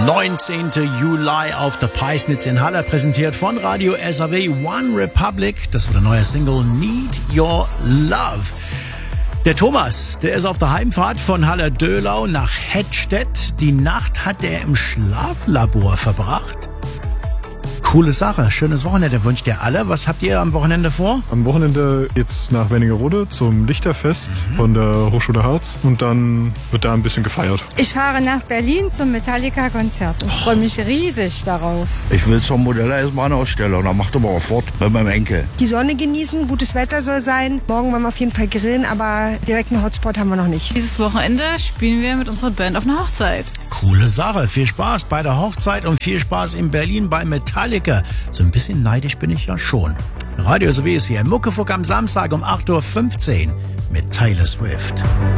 19. Juli auf der Peisnitz in Halle, präsentiert von Radio SAW One Republic. Das war der neue Single Need Your Love. Der Thomas, der ist auf der Heimfahrt von Halle-Döhlau nach Hettstedt. Die Nacht hat er im Schlaflabor verbracht. Coole Sache, schönes Wochenende wünscht ihr alle. Was habt ihr am Wochenende vor? Am Wochenende geht's nach Wernigerode zum Lichterfest von der Hochschule Harz und dann wird da ein bisschen gefeiert. Ich fahre nach Berlin zum Metallica-Konzert und freue mich riesig darauf. Ich will zur Modelleisenbahnausstellung, da macht aber auch fort bei meinem Enkel. Die Sonne genießen, gutes Wetter soll sein. Morgen wollen wir auf jeden Fall grillen, aber direkt einen Hotspot haben wir noch nicht. Dieses Wochenende spielen wir mit unserer Band auf einer Hochzeit. Coole Sache, viel Spaß bei der Hochzeit und viel Spaß in Berlin bei Metallica. So ein bisschen neidisch bin ich ja schon. Radio SAW ist hier. Muckefuck am Samstag um 8.15 Uhr mit Taylor Swift.